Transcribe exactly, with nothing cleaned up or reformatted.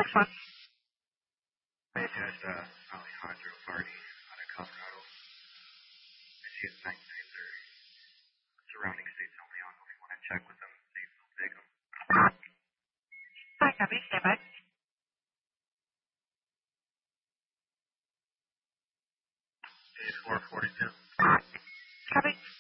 one. Hey, just uh, Alejandro party out of Colorado. I see it's nine nine thirty. Surrounding states only. I don't know if you want to check with them, see if they'll take them. Hi, copy. Stand by. It's four forty-two. Copy.